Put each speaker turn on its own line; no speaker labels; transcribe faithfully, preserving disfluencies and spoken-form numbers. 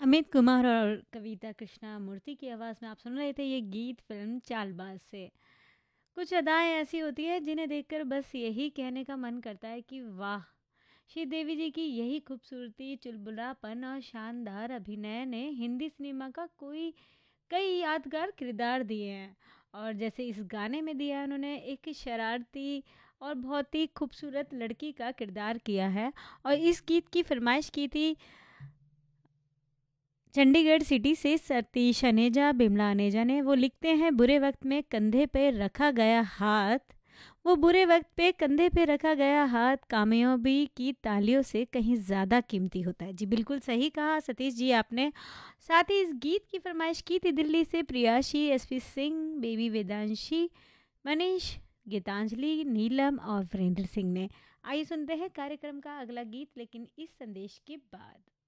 अमित कुमार और कविता कृष्णमूर्ति की आवाज़ में आप सुन रहे थे ये गीत फ़िल्म चालबाज़ से। कुछ अदाएँ ऐसी होती हैं जिन्हें देखकर बस यही कहने का मन करता है कि वाह! श्रीदेवी जी की यही खूबसूरती, चुलबुलापन और शानदार अभिनय ने हिंदी सिनेमा का कोई कई यादगार किरदार दिए हैं। और जैसे इस गाने में दिया है उन्होंने एक शरारती और बहुत ही खूबसूरत लड़की का किरदार किया है और इस गीत की फ़रमाइश की थी चंडीगढ़ सिटी से सतीश अनेजा बिमला अनेजा ने। वो लिखते हैं बुरे वक्त में कंधे पे रखा गया हाथ, वो बुरे वक्त पे कंधे पे रखा गया हाथ कामयाबी की तालियों से कहीं ज़्यादा कीमती होता है। जी बिल्कुल सही कहा सतीश जी आपने। साथ ही इस गीत की फरमाइश की थी दिल्ली से प्रियाशी, एसपी सिंह, बेबी वेदांशी, मनीष, गीतांजलि, नीलम और वीरेंद्र सिंह ने। आइए सुनते हैं कार्यक्रम का अगला गीत लेकिन इस संदेश के बाद।